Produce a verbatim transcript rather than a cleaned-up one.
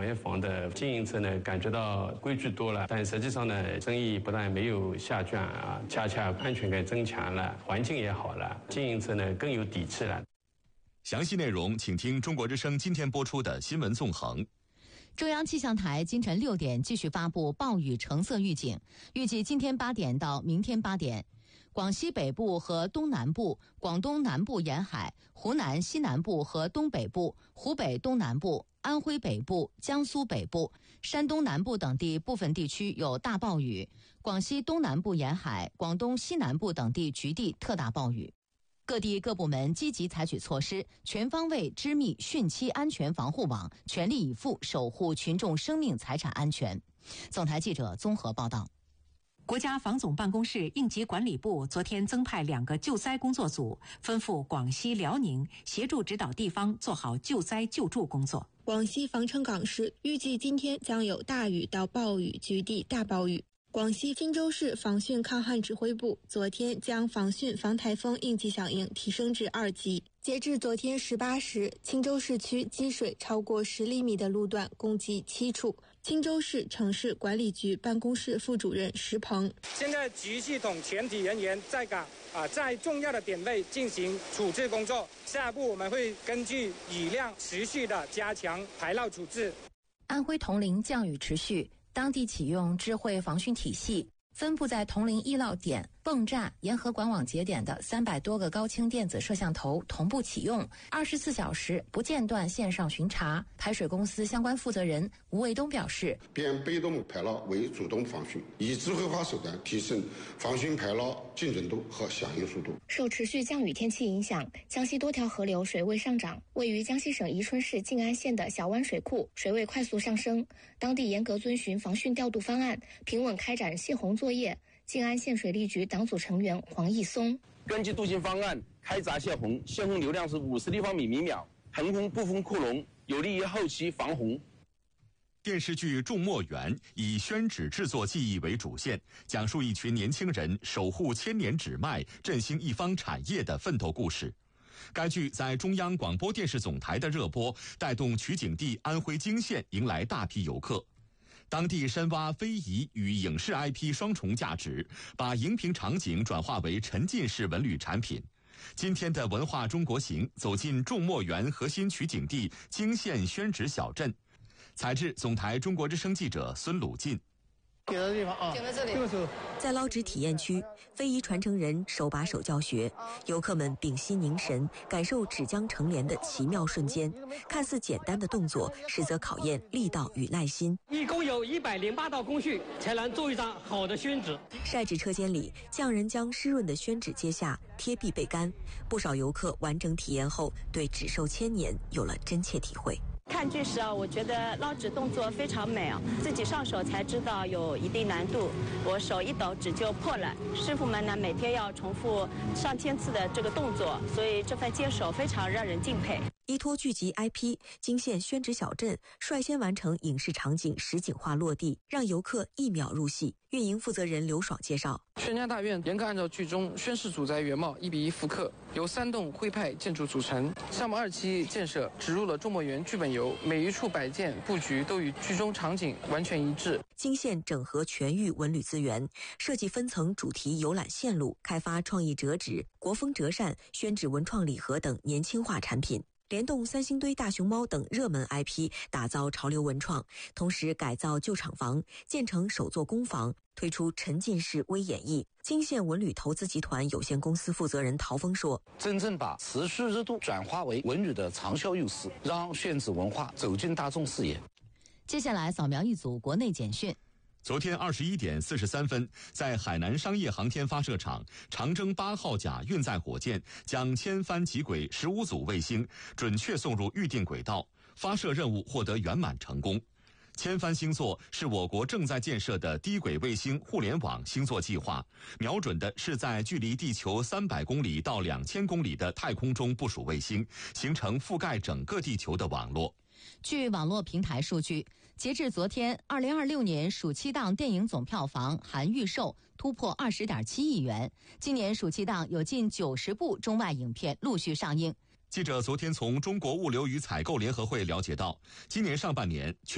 全房的经营者呢，感觉到规矩多了，但实际上呢，生意不但没有下降啊，恰恰安全感增强了，环境也好了，经营者呢更有底气了。 详细内容请听中国之声今天播出的新闻纵横。 中央气象台今晨六点继续发布暴雨橙色预警，预计今天八点到明天八点，广西北部和东南部、广东南部沿海、湖南西南部和东北部、湖北东南部、安徽北部、江苏北部、山东南部等地部分地区有大暴雨，广西东南部沿海、广东西南部等地局地特大暴雨。各地各部门积极采取措施，全方位织密汛期安全防护网，全力以赴守护群众生命财产安全。总台记者综合报道。 国家防总办公室应急管理部昨天增派两个救灾工作组，分赴广西、辽宁，协助指导地方做好救灾救助工作。 广西防城港市预计今天将有大雨到暴雨，局地大暴雨。广西钦州市防汛抗旱指挥部昨天将防汛防台风应急响应提升至二级。截至昨天十八时，钦州市区积水超过十厘米的路段共计七处。钦州市城市管理局办公室副主任石鹏： 现在局系统全体人员在岗啊，在重要的点位进行处置工作。下一步我们会根据雨量持续的加强排涝处置。 安徽铜陵降雨持续，当地启用智慧防汛体系，分布在铜陵易涝点、泵站、沿河管网节点的三百多个高清电子摄像头同步启用，二十四小时不间断线上巡查。排水公司相关负责人吴卫东表示， 变被动排涝为主动防汛，以智慧化手段提升防汛排涝精准度和响应速度。 受持续降雨天气影响，江西多条河流水位上涨，位于江西省宜春市静安县的小湾水库水位快速上升，当地严格遵循防汛调度方案，平稳开展泄洪作业。静安县水利局党组成员黄义松： 根据渡汛方案开闸泄洪，泄洪流量是五十立方米每秒，横封部分库容，有利于后期防洪。 电视剧《种墨园》以宣纸制作技艺为主线，讲述一群年轻人守护千年纸脉、振兴一方产业的奋斗故事。该剧在中央广播电视总台的热播，带动取景地安徽泾县迎来大批游客。当地深挖非遗与影视 I P 双重价值，把荧屏场景转化为沉浸式文旅产品。今天的文化中国行走进种墨园核心取景地泾县宣纸小镇，采制总台中国之声记者孙鲁进。 给的地方啊，停在这里。 在捞纸体验区，非遗传承人手把手教学，游客们屏息凝神，感受纸浆成帘的奇妙瞬间。看似简单的动作，实则考验力道与耐心。 一共有一百零八道工序，才能做一张好的宣纸。 晒纸车间里，匠人将湿润的宣纸揭下，贴壁备干。不少游客完整体验后，对纸寿千年有了真切体会。 看剧时啊，我觉得捞纸动作非常美啊，自己上手才知道有一定难度，我手一抖纸就破了。师傅们呢每天要重复上千次的这个动作，所以这份坚守非常让人敬佩。 依托剧集 I P， 泾县宣纸小镇率先完成影视场景实景化落地，让游客一秒入戏。运营负责人刘爽介绍， 宣家大院严格按照剧中宣誓主宅原貌一比一复刻，由三栋徽派建筑组成。项目二期建设植入了种墨园剧本游，每一处摆件布局都与剧中场景完全一致。 泾县整合全域文旅资源，设计分层主题游览线路，开发创意折纸、国风折扇、宣纸文创礼盒等年轻化产品。联动三星堆大熊猫等热门 I P， 打造潮流文创，同时改造旧厂房，建成首座工坊，推出沉浸式微演绎。泾县文旅投资集团有限公司负责人陶峰说， 真正把持续热度转化为文旅的长效优势，让宣纸文化走进大众视野。 接下来扫描一组国内简讯。 昨天二十一点四十三分，在海南商业航天发射场，长征八号甲运载火箭将千帆极轨十五组卫星准确送入预定轨道，发射任务获得圆满成功。千帆星座是我国正在建设的低轨卫星互联网星座计划，瞄准的是在距离地球三百公里到两千公里的太空中部署卫星，形成覆盖整个地球的网络。 据网络平台数据，截至昨天，二零二六年暑期档电影总票房含预售突破二十点七亿元。今年暑期档有近九十部中外影片陆续上映。 记者昨天从中国物流与采购联合会了解到，今年上半年全